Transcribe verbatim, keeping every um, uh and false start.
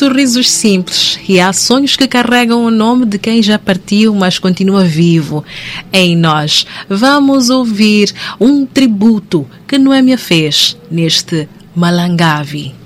sorrisos simples e há sonhos que carregam o nome de quem já partiu, mas continua vivo em nós. Vamos ouvir um tributo que Noémia fez neste Malangavi.